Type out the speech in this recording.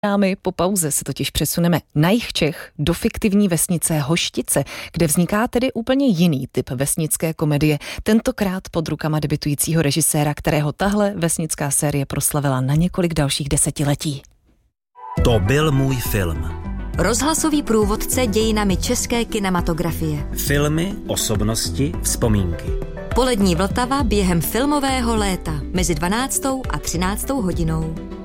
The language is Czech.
Po pauze se totiž přesuneme na jih Čech do fiktivní vesnice Hoštice, kde vzniká tedy úplně jiný typ vesnické komedie, tentokrát pod rukama debutujícího režiséra, kterého tahle vesnická série proslavila na několik dalších desetiletí. To byl můj film. Rozhlasový průvodce dějinami české kinematografie. Filmy, osobnosti, vzpomínky. Polední Vltava během filmového léta mezi 12. a 13. hodinou.